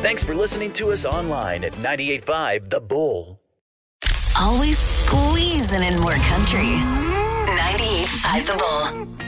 Thanks for listening to us online at 98.5 The Bull. Always squeezing in more country. 98.5 The Bull.